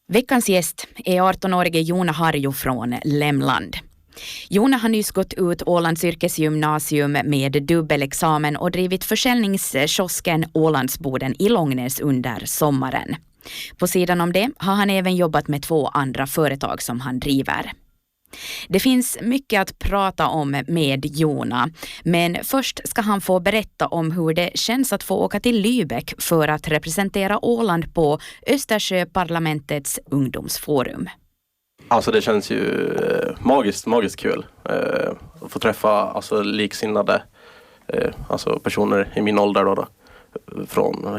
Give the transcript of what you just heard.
Veckans gäst är 18-årige Jona Harju från Lämland. Jona har nyss gått ut Ålands yrkesgymnasium med dubbelexamen och drivit försäljningskiosken Ålandsboden i Långnäs under sommaren. På sidan om det har han även jobbat med 2 andra företag som han driver. Det finns mycket att prata om med Jona, men först ska han få berätta om hur det känns att få åka till Lübeck för att representera Åland på Östersjöparlamentets ungdomsforum. Alltså det känns ju magiskt kul att få träffa liksinnade personer i min ålder då, från